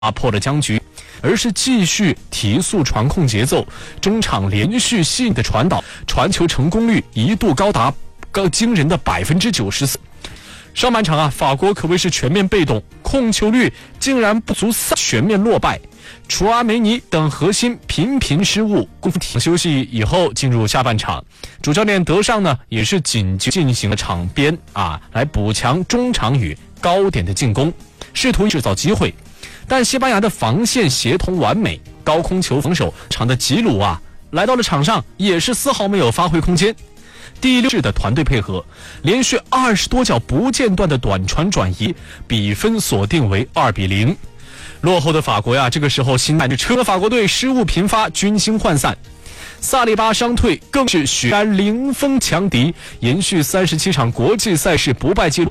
破了僵局，而是继续提速传控节奏，中场连续细腻的传导，传球成功率一度高达惊人的94%。上半场法国可谓是全面被动，控球率竟然不足3，全面落败。楚阿梅尼等核心频频失误。休息以后进入下半场，主教练德尚也是紧急进行了场边来补强中场与高点的进攻，试图制造机会。但西班牙的防线协同完美，高空球防守场的吉鲁来到了场上也是丝毫没有发挥空间。第6的团队配合，连续20多脚不间断的短传转移，比分锁定为2-0。落后的法国这个时候心态着车，法国队失误频发，军心涣散。萨利巴伤退，更是血染零封强敌，延续37场国际赛事不败纪录。